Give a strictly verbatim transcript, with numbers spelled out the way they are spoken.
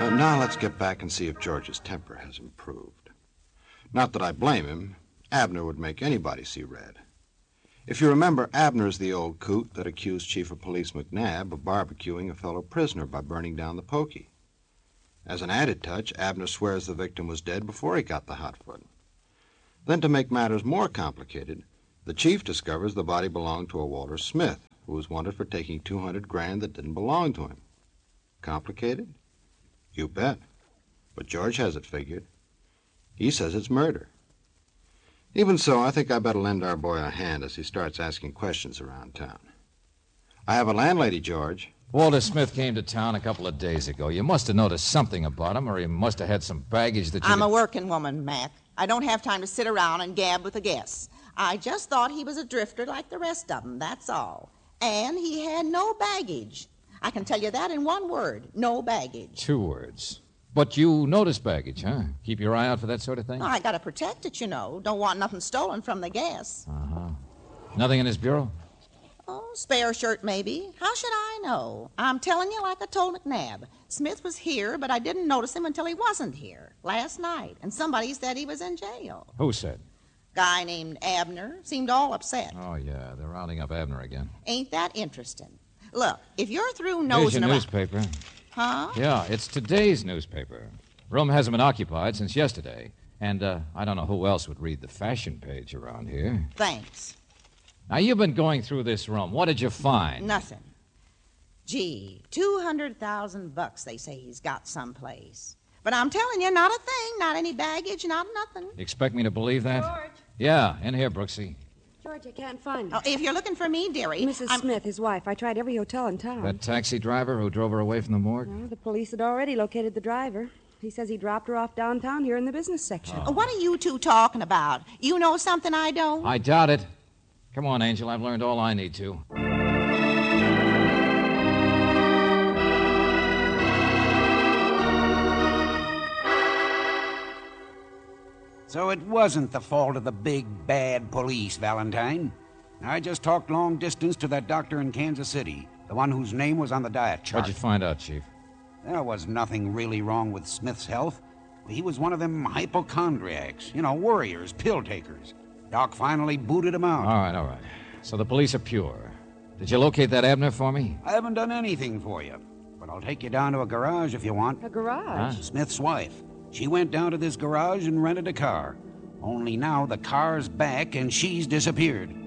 Uh, now let's get back and see if George's temper has improved. Not that I blame him. Abner would make anybody see red. If you remember, Abner is the old coot that accused Chief of Police McNabb of barbecuing a fellow prisoner by burning down the pokey. As an added touch, Abner swears the victim was dead before he got the hot foot. Then, to make matters more complicated, the chief discovers the body belonged to a Walter Smith, who was wanted for taking two hundred grand that didn't belong to him. Complicated? You bet. But George has it figured. He says it's murder. Even so, I think I better lend our boy a hand as he starts asking questions around town. I have a landlady, George. Walter Smith came to town a couple of days ago. You must have noticed something about him, or he must have had some baggage that you... I'm could... a working woman, Mac. I don't have time to sit around and gab with the guests. I just thought he was a drifter like the rest of them, that's all. And he had no baggage. I can tell you that in one word, no baggage. Two words. But you notice baggage, huh? Keep your eye out for that sort of thing? Oh, I gotta protect it, you know. Don't want nothing stolen from the guests. Uh-huh. Nothing in his bureau? Oh, spare shirt, maybe. How should I know? I'm telling you like I told McNabb. Smith was here, but I didn't notice him until he wasn't here, last night. And somebody said he was in jail. Who said? Guy named Abner. Seemed all upset. Oh, yeah, they're rounding up Abner again. Ain't that interesting? Look, if you're through Here's nosing your around... newspaper. Huh? Yeah, it's today's newspaper. Room hasn't been occupied since yesterday. And uh, I don't know who else would read the fashion page around here. Thanks. Now, you've been going through this room. What did you find? Nothing. Gee, two hundred thousand bucks they say he's got someplace. But I'm telling you, not a thing, not any baggage, not nothing. You expect me to believe that? George. Yeah, in here, Brooksy. George, I can't find Oh, her. if you're looking for me, dearie... Missus I'm... Smith, his wife. I tried every hotel in town. That taxi driver who drove her away from the morgue? Well, the police had already located the driver. He says he dropped her off downtown here in the business section. Oh. What are you two talking about? You know something I don't? I doubt it. Come on, Angel. I've learned all I need to. So it wasn't the fault of the big, bad police, Valentine. I just talked long distance to that doctor in Kansas City, the one whose name was on the diet chart. What'd you find out, Chief? There was nothing really wrong with Smith's health. He was one of them hypochondriacs, you know, worriers, pill takers. Doc finally booted him out. All right, all right. So the police are pure. Did you locate that Abner for me? I haven't done anything for you, but I'll take you down to a garage if you want. A garage? Huh? Smith's wife. She went down to this garage and rented a car. Only now the car's back and she's disappeared.